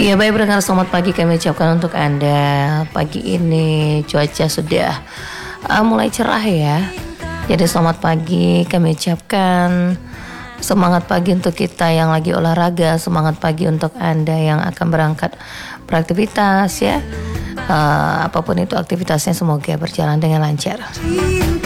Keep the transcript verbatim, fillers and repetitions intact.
Ya baik pendengar, selamat pagi kami ucapkan untuk Anda. Pagi ini cuaca sudah uh, mulai cerah ya. Jadi selamat pagi kami ucapkan. Semangat pagi untuk kita yang lagi olahraga. Semangat pagi untuk Anda yang akan berangkat beraktivitas ya. uh, Apapun itu aktivitasnya, semoga berjalan dengan lancar.